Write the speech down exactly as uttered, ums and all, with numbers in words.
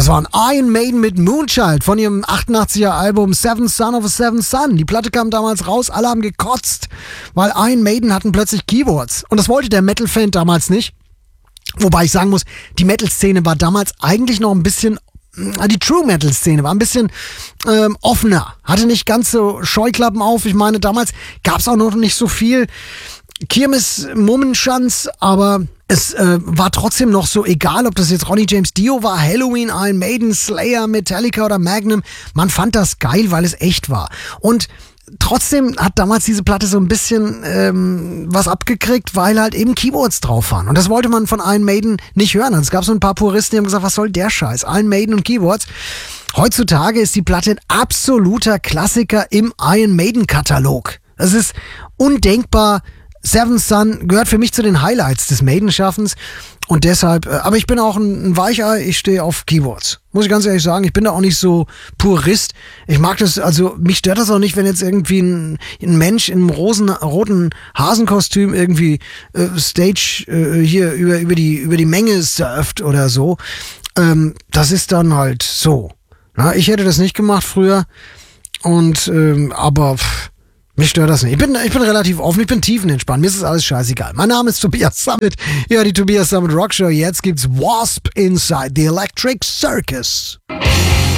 Das war ein Iron Maiden mit Moonchild von ihrem achtundachtziger Album Seventh Son of a Seventh Son. Die Platte kam damals raus, alle haben gekotzt, weil Iron Maiden hatten plötzlich Keyboards. Und das wollte der Metal-Fan damals nicht. Wobei ich sagen muss, die Metal-Szene war damals eigentlich noch ein bisschen, die True-Metal-Szene war ein bisschen ähm, offener. Hatte nicht ganz so Scheuklappen auf. Ich meine, damals gab es auch noch nicht so viel Kirmes, Mummenschanz, aber es äh, war trotzdem noch so egal, ob das jetzt Ronnie James Dio war, Halloween, Iron Maiden, Slayer, Metallica oder Magnum. Man fand das geil, weil es echt war. Und trotzdem hat damals diese Platte so ein bisschen ähm, was abgekriegt, weil halt eben Keyboards drauf waren. Und das wollte man von Iron Maiden nicht hören. Also es gab so ein paar Puristen, die haben gesagt, was soll der Scheiß? Iron Maiden und Keyboards. Heutzutage ist die Platte ein absoluter Klassiker im Iron Maiden-Katalog. Es ist undenkbar. Seventh Son gehört für mich zu den Highlights des Maiden-Schaffens und deshalb, äh, aber ich bin auch ein, ein Weichei, ich stehe auf Keyboards. Muss ich ganz ehrlich sagen, ich bin da auch nicht so Purist. Ich mag das, also mich stört das auch nicht, wenn jetzt irgendwie ein, ein Mensch in einem rosen, roten Hasenkostüm irgendwie äh, Stage äh, hier über, über, die, über die Menge surft oder so. Ähm, das ist dann halt so. Na, ich hätte das nicht gemacht früher und ähm, aber pff, mich stört das nicht. Ich bin, ich bin relativ offen, ich bin tiefenentspannt. Mir ist das alles scheißegal. Mein Name ist Tobias Summit. Ja, die Tobias Summit Rock Show. Jetzt gibt's Wasp Inside the Electric Circus.